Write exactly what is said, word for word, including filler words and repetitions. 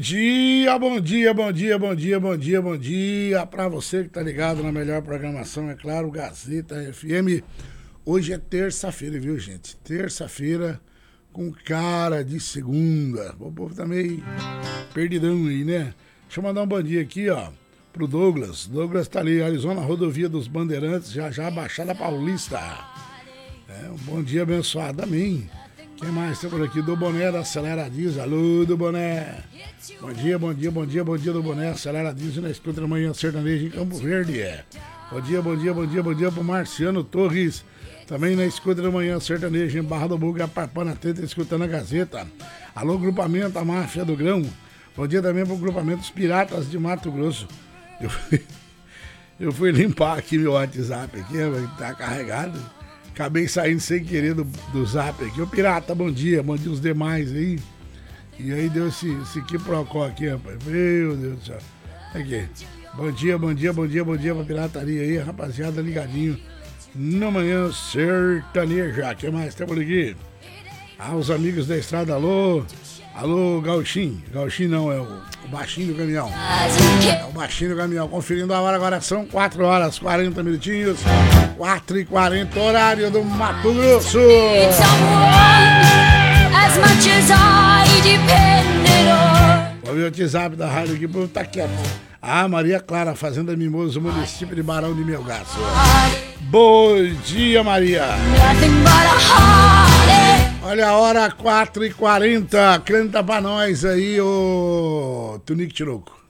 dia, bom dia, bom dia, bom dia, bom dia, bom dia pra você que tá ligado na melhor programação, é claro, Gazeta F M. Hoje é terça-feira, viu, gente? Terça-feira com cara de segunda. O povo tá meio perdidão aí, né? Deixa eu mandar um bom dia aqui, ó, pro Douglas. Douglas tá ali, Arizona, rodovia dos Bandeirantes, já já, Baixada Paulista. É, um bom dia abençoado, amém. Quem mais tem por aqui? Do Boné da Acelera Diesel. Alô, do Boné. Bom dia, bom dia, bom dia, bom dia do Boné. Acelera Diesel na escuta da manhã sertaneja em Campo Verde. É. Bom dia, bom dia, bom dia, bom dia pro Marciano Torres. Também na escuta da manhã sertaneja em Barra do Buga, Parpana Teta, escutando a Gazeta. Alô, grupamento, a máfia do grão. Bom dia também pro grupamento dos Piratas de Mato Grosso. Eu fui, eu fui limpar aqui meu WhatsApp aqui, tá carregado. Acabei saindo sem querer do, do zap aqui. Ô Pirata, bom dia, bom dia os demais aí. E aí deu esse, esse quiprocó aqui, rapaz. Meu Deus do céu. Aqui. Bom dia, bom dia, bom dia, bom dia pra pirataria aí, rapaziada, ligadinho. Na manhã sertaneja. O que mais temos aqui? Ah, os amigos da estrada, alô. Alô, Gauchinho. Gauchinho não, é o, o baixinho do caminhão. É o baixinho do caminhão. Conferindo a hora, agora são quatro horas, quarenta minutinhos. quatro e quarenta, horário do Mato Grosso. Vou ver o WhatsApp da rádio aqui, porque tá quieto. Ah, Maria Clara, Fazenda Mimoso, município de Barão de Melgaço. Bom dia, Maria. Olha a hora, quatro e quarenta. Canta pra nós aí, ô Tunique Tiroco.